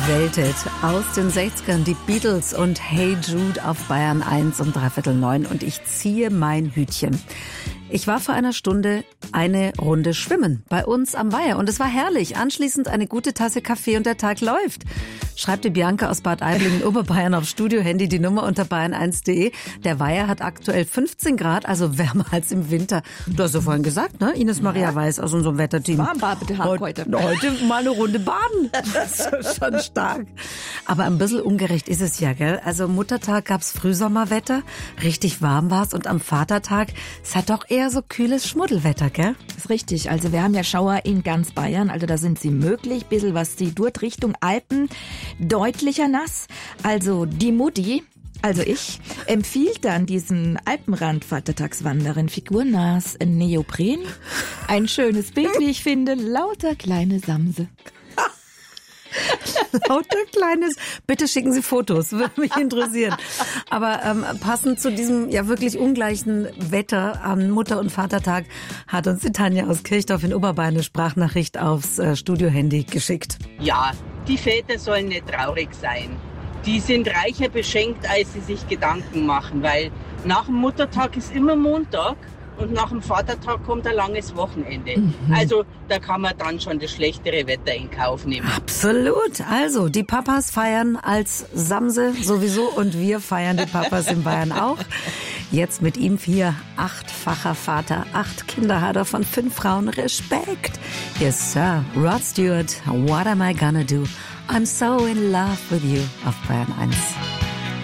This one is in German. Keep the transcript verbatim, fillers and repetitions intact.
Welthit aus den sechzigern, die Beatles und Hey Jude auf Bayern eins um dreiviertel neun und ich ziehe mein Hütchen. Ich war vor einer Stunde eine Runde schwimmen bei uns am Weiher und es war herrlich. Anschließend eine gute Tasse Kaffee und der Tag läuft. Schreibt die Bianca aus Bad Aibling in Oberbayern auf Studio-Handy die Nummer unter bayern eins punkt de. Der Weiher hat aktuell fünfzehn Grad, also wärmer als im Winter. Du hast ja vorhin gesagt, ne? Ines Maria Weiß aus unserem Wetterteam. Warmbadetag heute. Heute mal eine Runde baden. Das ist schon stark. Aber ein bisschen ungerecht ist es ja, gell? Also Muttertag gab's Frühsommerwetter, richtig warm war's und am Vatertag es hat doch eher so kühles Schmuddelwetter, gell? Das ist richtig. Also wir haben ja Schauer in ganz Bayern, also da sind sie möglich. Bisschen was sie dort Richtung Alpen. Deutlicher nass. Also die Mutti, also ich, empfiehlt dann diesen Alpenrand-Vatertagswanderin figurnass ein Neopren. Ein schönes Bild, wie ich finde, lauter kleine Samse. Lauter kleines, bitte schicken Sie Fotos, würde mich interessieren. Aber ähm, passend zu diesem ja wirklich ungleichen Wetter am Mutter- und Vatertag hat uns die Tanja aus Kirchdorf in Oberbayern eine Sprachnachricht aufs äh, Studio-Handy geschickt. Ja, die Väter sollen nicht traurig sein. Die sind reicher beschenkt, als sie sich Gedanken machen, weil nach dem Muttertag ist immer Montag. Und nach dem Vatertag kommt ein langes Wochenende. Mhm. Also da kann man dann schon das schlechtere Wetter in Kauf nehmen. Absolut. Also die Papas feiern als Samse sowieso und wir feiern die Papas in Bayern auch. Jetzt mit ihm vier, achtfacher Vater, acht Kinder hat er von fünf Frauen. Respekt. Hier ist Sir Rod Stewart. What am I gonna do? I'm so in love with you auf Bayern eins.